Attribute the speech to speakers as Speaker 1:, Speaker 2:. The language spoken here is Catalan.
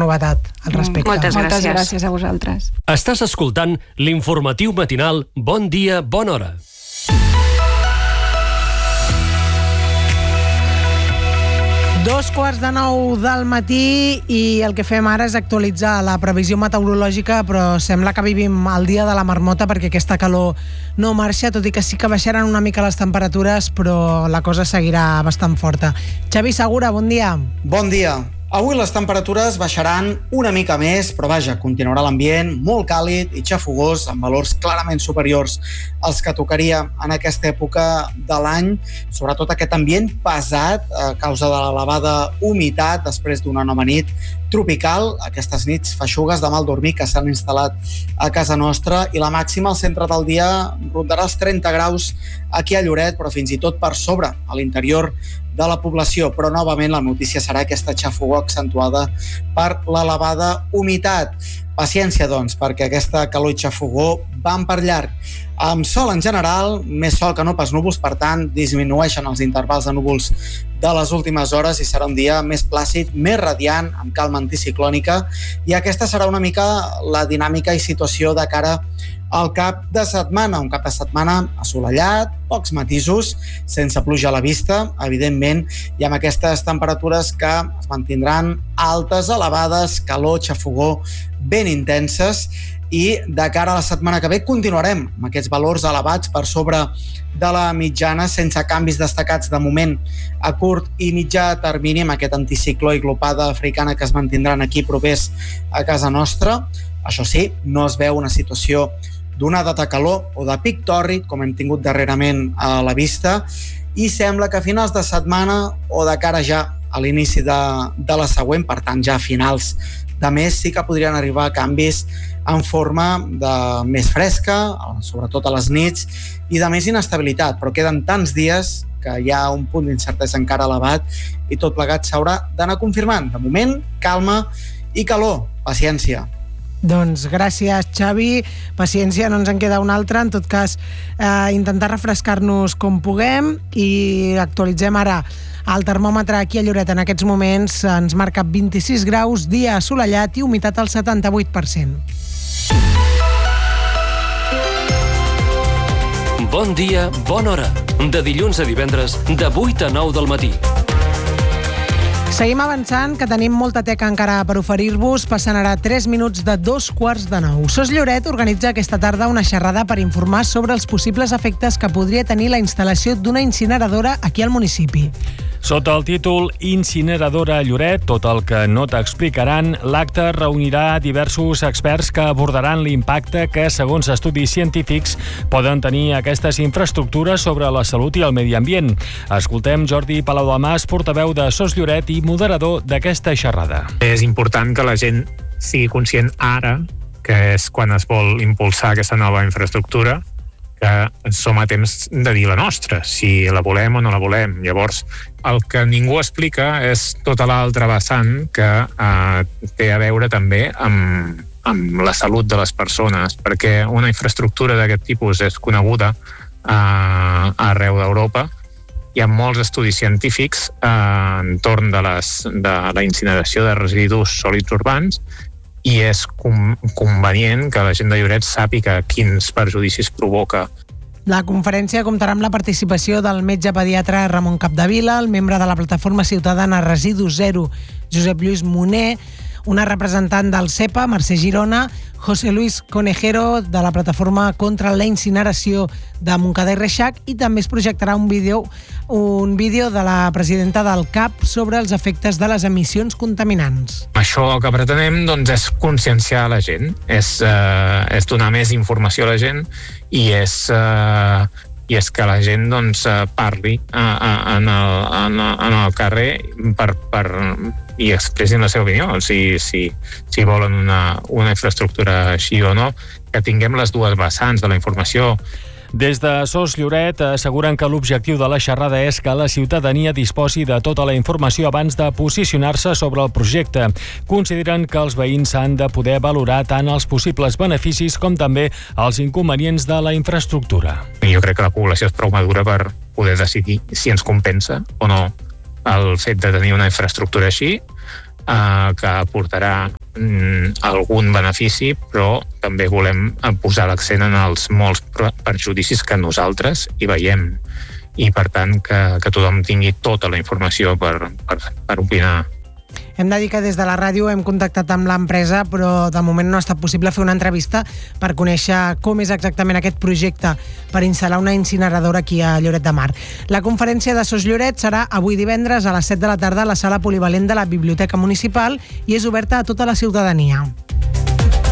Speaker 1: novetat al respecte.
Speaker 2: Moltes gràcies a vosaltres.
Speaker 3: Estàs escoltant l'informatiu matinal Bon Dia, Bona Hora.
Speaker 1: Dos quarts de 9 del matí i el que fem ara és actualitzar la previsió meteorològica, però sembla que vivim el dia de la marmota perquè aquesta calor no marxa, tot i que sí que baixaran una mica les temperatures, però la cosa seguirà bastant forta. Xavi Segura, bon dia.
Speaker 4: Bon dia. Avui les temperatures baixaran una mica més, però vaja, continuarà l'ambient molt càlid i xafogós, amb valors clarament superiors als que tocaria en aquesta època de l'any, sobretot aquest ambient pesat a causa de l'elevada humitat després d'una nova nit tropical, aquestes nits feixugues de mal dormir que s'han instal·lat a casa nostra, i la màxima al centre del dia rondarà els 30 graus aquí a Lloret, però fins i tot per sobre a l'interior de la població, però novament la notícia serà aquesta xafogor accentuada per l'elevada humitat. Paciència, doncs, perquè aquesta calor i xafogor van per llarg. Amb sol en general, més sol que no pas núvols, per tant, disminueixen els intervals de núvols de les últimes hores i serà un dia més plàcid, més radiant, amb calma anticiclònica, i aquesta serà una mica la dinàmica i situació de cara al cap de setmana, un cap de setmana assolellat, pocs matisos, sense pluja a la vista, evidentment, i amb aquestes temperatures que es mantindran altes, elevades, calor, xafogor, ben intenses, i de cara a la setmana que ve continuarem amb aquests valors elevats per sobre de la mitjana, sense canvis destacats de moment a curt i mitjà termini, amb aquest anticicló i glopada africana que es mantindran aquí propers a casa nostra. Això sí, no es veu una situació d'onada de calor o de pic tòrrid, com hem tingut darrerament a la vista, i sembla que a finals de setmana o de cara ja a l'inici de la següent, per tant ja a finals de mes, sí que podrien arribar canvis en forma de més fresca, sobretot a les nits, i de més inestabilitat, però queden tants dies que hi ha un punt d'incertesa encara elevat i tot plegat s'haurà d'anar confirmant. De moment, calma i calor, paciència.
Speaker 1: Doncs gràcies, Xavi. Paciència, no ens en queda una altra. En tot cas, intentar refrescar-nos com puguem, i actualitzem ara el termòmetre aquí a Lloret. En aquests moments ens marca 26 graus, dia assolellat i humitat al 78%.
Speaker 3: Bon dia, bona hora. De dilluns a divendres, de 8 a 9 del matí.
Speaker 1: Seguim avançant, que tenim molta teca encara per oferir-vos. Passen ara 3 minuts de 2:15. SOS Lloret organitza aquesta tarda una xerrada per informar sobre els possibles efectes que podria tenir la instal·lació d'una incineradora aquí al municipi.
Speaker 5: Sota el títol Incineradora Lloret, tot el que no t'explicaran, l'acte reunirà diversos experts que abordaran l'impacte que, segons estudis científics, poden tenir aquestes infraestructures sobre la salut i el medi ambient. Escoltem Jordi Palau-Demàs, portaveu de SOS Lloret i moderador d'aquesta xerrada.
Speaker 6: És important que la gent sigui conscient ara, que és quan es vol impulsar aquesta nova infraestructura, que som a temps de dir la nostra, si la volem o no la volem. Llavors, el que ningú explica és tota l'altra vessant que té a veure també amb la salut de les persones, perquè una infraestructura d'aquest tipus és coneguda arreu d'Europa. Hi ha molts estudis científics entorn de la incineració de residus sòlids urbans, i és convenient que la gent de Lloret sàpiga quins perjudicis provoca.
Speaker 1: La conferència comptarà amb la participació del metge pediatre Ramon Capdevila, el membre de la plataforma ciutadana Residus Zero, Josep Lluís Moner, una representant del CEPA, Mercè Girona, José Luis Conejero, de la plataforma contra la incineració de Montcada i Reixac, i també es projectarà un vídeo de la presidenta del CAP sobre els efectes de les emissions contaminants.
Speaker 6: Això el que pretenem, doncs, és conscienciar la gent, és donar més informació a la gent, i és que la gent, doncs, parli en el carrer i expressin la seva opinió, si volen una infraestructura així o no, que tinguem les dues vessants de la informació.
Speaker 5: Des de SOS Lloret asseguren que l'objectiu de la xerrada és que la ciutadania disposi de tota la informació abans de posicionar-se sobre el projecte. Consideren que els veïns han de poder valorar tant els possibles beneficis com també els inconvenients de la infraestructura.
Speaker 6: Jo crec que la població és prou madura per poder decidir si ens compensa o no el fet de tenir una infraestructura així, que aportarà algun benefici, però també volem posar l'accent en els molts perjudicis que nosaltres hi veiem, i per tant que tothom tingui tota la informació per opinar.
Speaker 1: Hem de dir que des de la ràdio hem contactat amb l'empresa, però de moment no ha estat possible fer una entrevista per conèixer com és exactament aquest projecte per instal·lar una incineradora aquí a Lloret de Mar. La conferència de Sos Lloret serà avui divendres a les 7 de la tarda a la sala polivalent de la Biblioteca Municipal i és oberta a tota la ciutadania.